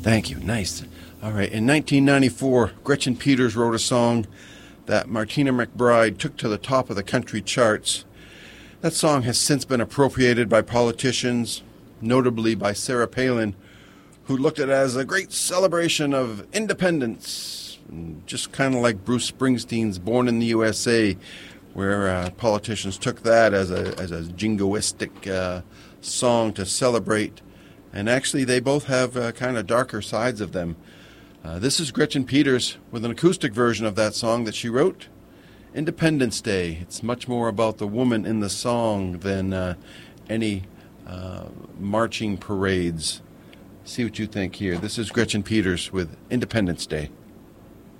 Thank you. Nice. All right. In 1994, Gretchen Peters wrote a song that Martina McBride took to the top of the country charts. That song has since been appropriated by politicians, notably by Sarah Palin, who looked at it as a great celebration of independence, just kind of like Bruce Springsteen's Born in the USA, where politicians took that as a jingoistic song to celebrate. And actually, they both have kind of darker sides of them. This is Gretchen Peters with an acoustic version of that song that she wrote, Independence Day. It's much more about the woman in the song than any marching parades. See what you think here. This is Gretchen Peters with Independence Day.